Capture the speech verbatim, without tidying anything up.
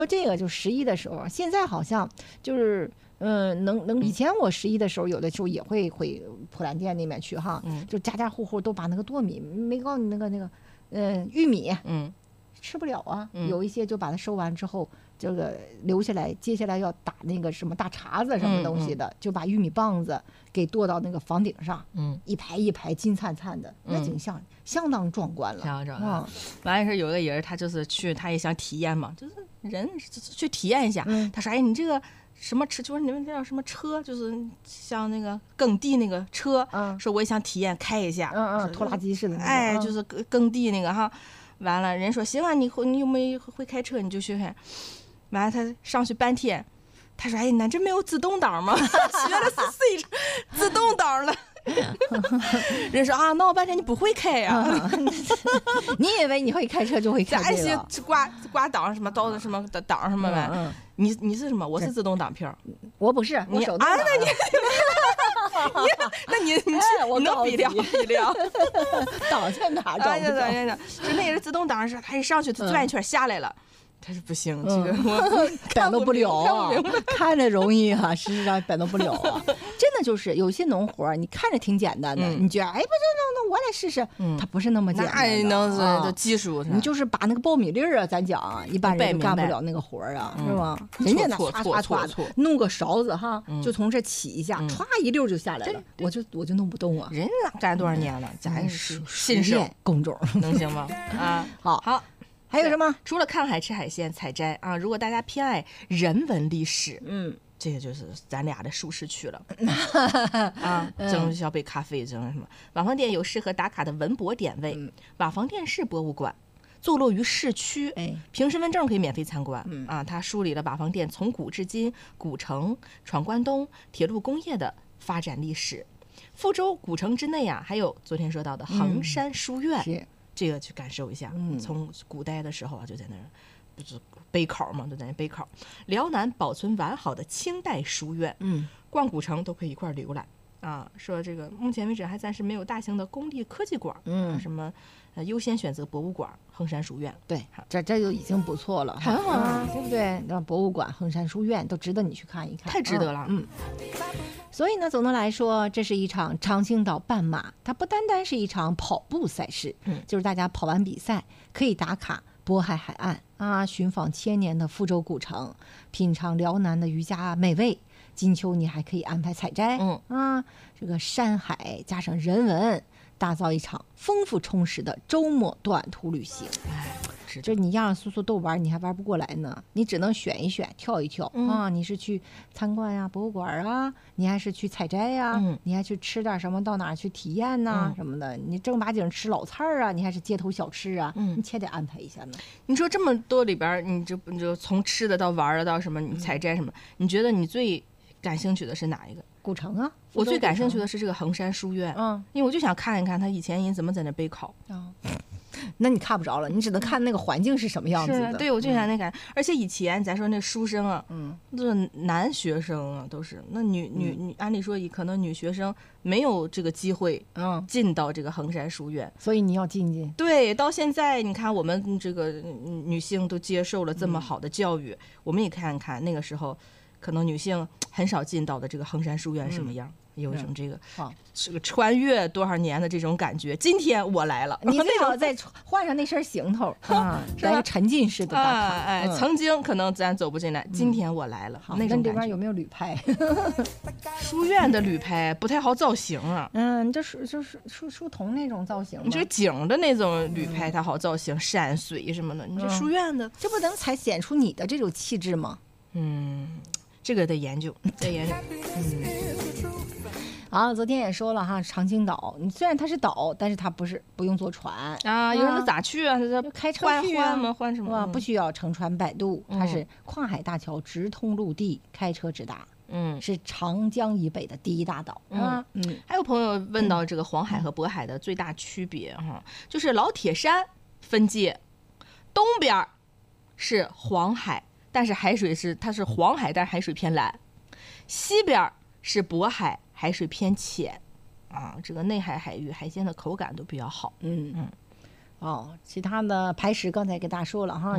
这个就十一的时候，现在好像就是嗯，能能，以前我十一的时候，有的时候也会回普兰店那边去哈， 嗯就家家户户都把那个糯米，没告诉你那个那个，嗯，玉米， 嗯， 吃不了啊， 嗯有一些就把它收完之后，这个留下来，接下来要打那个什么大碴子什么东西的， 嗯嗯、 就把玉米棒子给剁到那个房顶上， 嗯， 一排一排金灿灿的，那景象相当壮观了， 相当壮观。完了是有个人，他就是去，他也想体验嘛，就是人去体验一下。 嗯、 他说：“哎，你这个。”什么车？就是你们叫什么车？就是像那个耕地那个车， 嗯、 说我也想体验开一下， 嗯嗯，拖拉机似的、那个， 哎，就是耕地那个哈。完了，人说行啊，你你有没有会开车？你就学开。完了，他上去半天，他说：“哎，咱这没有自动挡吗？学的是 C 自动挡了。”人说啊，闹我半天你不会开呀、啊嗯？你以为你会开车就会开这个？ 这挂挂档什么刀子什么档什么玩意、 嗯？ 你你是什么？我是自动挡片， 我不是，我手动挡。 啊，那你你那你你哎、我能比量比量？ 挡在哪找不着？ 就那也是自动挡，是他一上去他转一圈下来了。他说不行，这个我摆弄不了啊，看着容易啊，实际上摆弄不了啊。真的就是有些农活，你看着挺简单的， 嗯、 你觉得哎，不就那那我来试试， 嗯、 它不是那么简单的。 那能是这技术， 你就是把那个苞米粒儿啊，咱讲一般人干不了那个活啊，是吧？人家那唰唰唰的，弄个勺子哈，就从这起一下，歘一溜就下来了。我就我就弄不动啊。 人干多少年了，咱是新手工种， 能行吗？啊， 好好。 还有什么？ 除了看海、吃海鲜、采摘啊，如果大家偏爱人文历史， 嗯， 这个就是咱俩的舒适区了啊。蒸小杯咖啡，蒸什么？瓦房店有适合打卡的文博点位， 嗯、 瓦房店市博物馆坐落于市区， 哎， 凭身份证可以免费参观。 嗯、 啊，它梳理了瓦房店从古至今古城、闯关东、铁路工业的发展历史。福州古城之内啊，还有昨天说到的衡山书院。 嗯是这个去感受一下， 嗯、 从古代的时候啊，就在那儿，不是碑考嘛，就在那碑考。辽南保存完好的清代书院， 嗯， 逛古城都可以一块浏览啊。说这个目前为止还暂时没有大型的公立科技馆， 嗯， 啊、什么呃优先选择博物馆、衡山书院。 对，这这就已经不错了， 很好啊， 对不对？那博物馆、衡山书院都值得你去看一看， 太值得了， 嗯。所以呢，总的来说，这是一场长青岛半马，它不单单是一场跑步赛事， 嗯， 就是大家跑完比赛可以打卡渤海海岸啊，寻访千年的福州古城，品尝辽南的渔家美味。金秋你还可以安排采摘， 嗯啊，这个山海加上人文，打造一场丰富充实的周末短途旅行。 哎， 这你样样速速都玩，你还玩不过来呢。你只能选一选，挑一挑、 嗯、 啊。你是去参观呀、啊、博物馆啊，你还是去采摘呀、啊嗯， 你还去吃点什么，到哪儿去体验呐、啊嗯、 什么的。你正八经吃老菜啊，你还是街头小吃啊， 嗯， 你且得安排一下呢。 你说这么多里边，你就你就从吃的到玩的到什么，你采摘什么，嗯、你觉得你最感兴趣的是哪一个？ 古城啊， 我最感兴趣的是这个衡山书院， 嗯， 因为我就想看一看他以前人怎么在那备考啊。那你看不着了，你只能看那个环境是什么样子的。 对，我就想那感觉、嗯。而且以前咱说那书生啊， 嗯， 都是男学生啊，都是那女女女，按理说可能女学生没有这个机会， 嗯， 进到这个衡山书院， 所以你要进进。 对，到现在你看我们这个女性都接受了这么好的教育，嗯、我们也看看那个时候，可能女性很少进到的这个衡山书院什么样。嗯有一种这个这个穿越多少年的这种感觉。今天我来了， 你最好再换上那身行头啊，来个沉浸式的打卡。 哎，嗯、曾经可能咱走不进来，嗯、今天我来了。 好， 那种里边有没有旅拍？ 书院的旅拍不太好造型啊。 嗯，这书就是书书童那种造型。 你这景的那种旅拍它好造型，嗯、山水什么的。你这书院的， 嗯、这不能才显出你的这种气质吗？ 嗯，这个得研究，得研究。嗯。 啊，昨天也说了哈，长青岛，虽然它是岛，但是它不是不用坐船啊。有人咋去啊？ 他开车去啊？换吗？换什么？ 啊，不需要乘船摆渡， 嗯、 它是跨海大桥直通陆地，开车直达。 嗯， 是长江以北的第一大岛啊。 嗯，嗯还有朋友问到这个黄海和渤海的最大区别哈、嗯，就是老铁山分界，东边是黄海，但是海水是它是黄海，但是海水偏蓝；西边是渤海。海水偏浅，啊，这个内海海域海鲜的口感都比较好。 嗯嗯，哦，其他的排石刚才给大家说了哈。